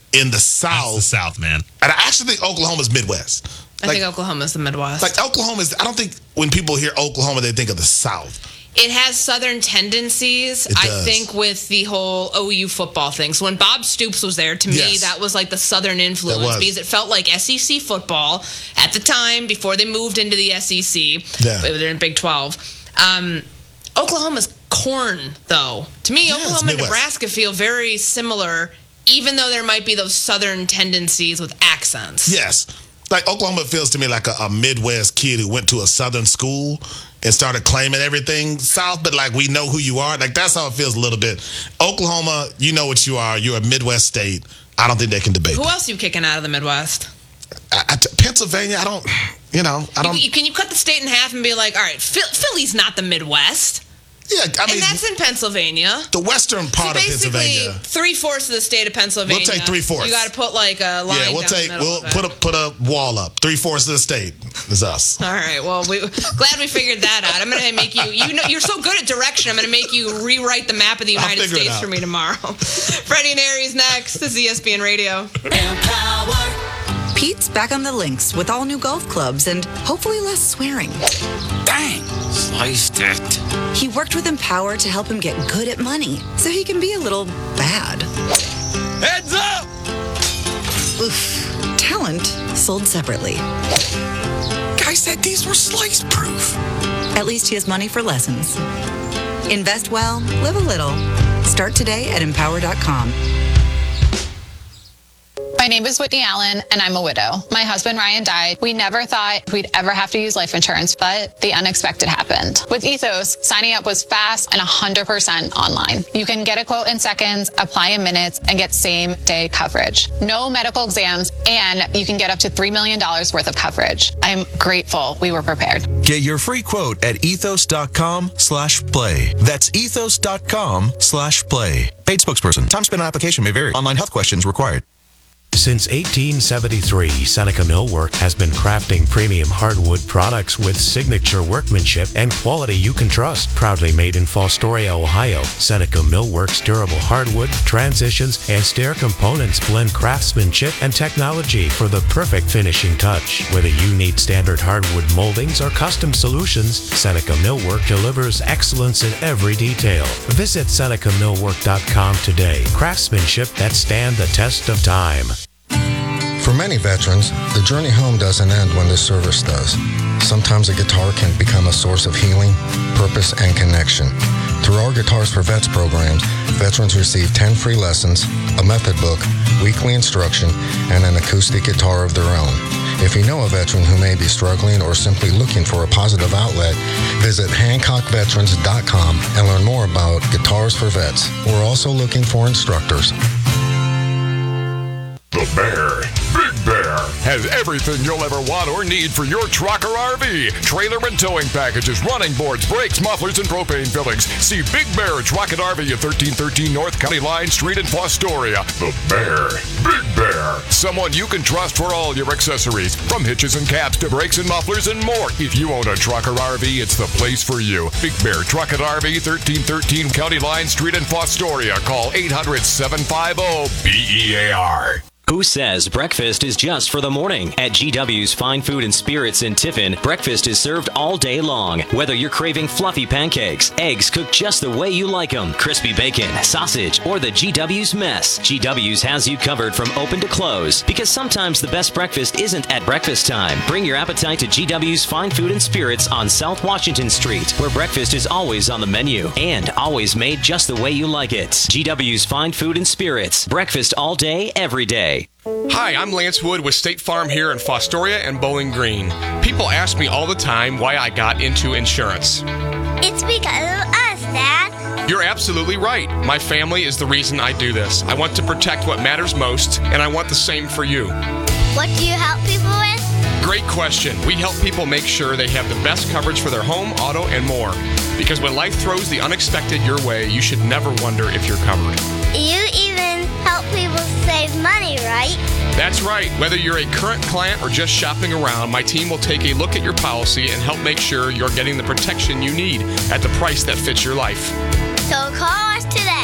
in the South. That's the South, man. And I actually think Oklahoma's Midwest. I think Oklahoma's the Midwest. Like Oklahoma is, I don't think when people hear Oklahoma, they think of the South. It has Southern tendencies, I think, with the whole OU football thing. So when Bob Stoops was there, to me, that was like the Southern influence because it felt like SEC football at the time before they moved into the SEC. Yeah. They're in Big 12. Oklahoma's corn, though. To me, Oklahoma and Nebraska feel very similar, even though there might be those Southern tendencies with accents. Yes. Like Oklahoma feels to me like a Midwest kid who went to a Southern school and started claiming everything South, but like we know who you are. Like that's how it feels a little bit. Oklahoma, you know what you are. You're a Midwest state. I don't think they can debate. Who else are you kicking out of the Midwest? Pennsylvania, I don't. Can you cut the state in half and be like, all right, Philly's not the Midwest. Yeah, I mean, and that's in Pennsylvania. The western part of Pennsylvania. Basically, 3/4 of the state of Pennsylvania. We'll take 3/4. You got to put like a line down the middle. We'll put a wall up. 3/4 of the state is us. All right. Well, glad we figured that out. I'm going to make you. You're so good at direction. I'm going to make you rewrite the map of the United States for me tomorrow. Freddie and Aries next. This is ESPN Radio. Pete's back on the links with all new golf clubs and hopefully less swearing. Dang, sliced it. He worked with Empower to help him get good at money so he can be a little bad. Heads up! Oof. Talent sold separately. Guy said these were slice-proof. At least he has money for lessons. Invest well, live a little. Start today at Empower.com. My name is Whitney Allen, and I'm a widow. My husband, Ryan, died. We never thought we'd ever have to use life insurance, but the unexpected happened. With Ethos, signing up was fast and 100% online. You can get a quote in seconds, apply in minutes, and get same-day coverage. No medical exams, and you can get up to $3 million worth of coverage. I'm grateful we were prepared. Get your free quote at ethos.com/play. That's ethos.com/play. Paid spokesperson. Time spent on application may vary. Online health questions required. Since 1873, Seneca Millwork has been crafting premium hardwood products with signature workmanship and quality you can trust. Proudly made in Fostoria, Ohio, Seneca Millwork's durable hardwood, transitions, and stair components blend craftsmanship and technology for the perfect finishing touch. Whether you need standard hardwood moldings or custom solutions, Seneca Millwork delivers excellence in every detail. Visit SenecaMillwork.com today. Craftsmanship that stand the test of time. For many veterans, the journey home doesn't end when the service does. Sometimes a guitar can become a source of healing, purpose, and connection. Through our Guitars for Vets programs, veterans receive 10 free lessons, a method book, weekly instruction, and an acoustic guitar of their own. If you know a veteran who may be struggling or simply looking for a positive outlet, visit HancockVeterans.com and learn more about Guitars for Vets. We're also looking for instructors. The Bear, Big Bear, has everything you'll ever want or need for your truck or RV. Trailer and towing packages, running boards, brakes, mufflers, and propane fillings. See Big Bear Truck and RV at 1313 North County Line Street in Fostoria. The Bear, Big Bear. Someone you can trust for all your accessories, from hitches and caps to brakes and mufflers and more. If you own a truck or RV, it's the place for you. Big Bear Truck and RV, 1313 County Line Street in Fostoria. Call 800-750-BEAR. Who says breakfast is just for the morning? At GW's Fine Food and Spirits in Tiffin, breakfast is served all day long. Whether you're craving fluffy pancakes, eggs cooked just the way you like them, crispy bacon, sausage, or the GW's mess, GW's has you covered from open to close. Because sometimes the best breakfast isn't at breakfast time. Bring your appetite to GW's Fine Food and Spirits on South Washington Street, where breakfast is always on the menu and always made just the way you like it. GW's Fine Food and Spirits. Breakfast all day, every day. Hi, I'm Lance Wood with State Farm here in Fostoria and Bowling Green. People ask me all the time why I got into insurance. It's because of us, Dad. You're absolutely right. My family is the reason I do this. I want to protect what matters most, and I want the same for you. What do you help people with? Great question. We help people make sure they have the best coverage for their home, auto, and more. Because when life throws the unexpected your way, you should never wonder if you're covered. You even help people save money, right? That's right. Whether you're a current client or just shopping around, my team will take a look at your policy and help make sure you're getting the protection you need at the price that fits your life. So call us today.